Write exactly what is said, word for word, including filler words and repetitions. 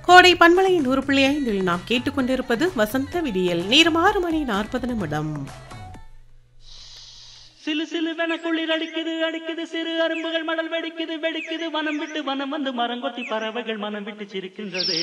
கோடை பண்பலையின் ஒரு புள்ளி ஐந்தில் நாம் கேட்டுக்கொண்டிருப்பது வசந்த விடியல். நேரம் ஆறு மணி நாற்பது நிமிடம். சிலு சிலுவென குளிர் அடிக்குது அடிக்குது சிறு அரும்புகள் மடல் வெடிக்குது வெடிக்குது வனம் விட்டு வனம் வந்து மரங்கொத்தி பறவைகள் மனம் விட்டு சிரிக்கின்றது.